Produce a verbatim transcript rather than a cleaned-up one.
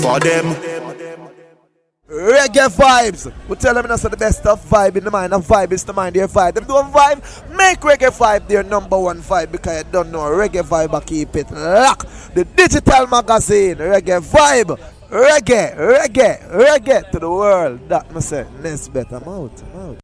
For them. Reggae vibes. We tell them that's the best of vibe in the mind. And vibe is the mind, their vibe. Them do a vibe, make reggae vibe their number one vibe. Because you don't know reggae vibe, I keep it locked. The digital magazine, reggae vibe. Reggae, reggae, reggae to the world. That must say, Nesbeth, I'm out, I'm out.